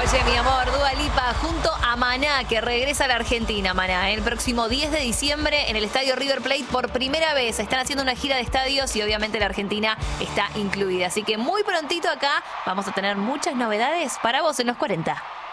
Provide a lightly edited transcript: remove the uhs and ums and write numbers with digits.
Oye, mi amor, Dua Lipa junto a Maná, que regresa a la Argentina, Maná, el próximo 10 de diciembre en el estadio River Plate por primera vez. Están haciendo una gira de estadios y obviamente la Argentina está incluida. Así que muy prontito acá vamos a tener muchas novedades para vos en los 40.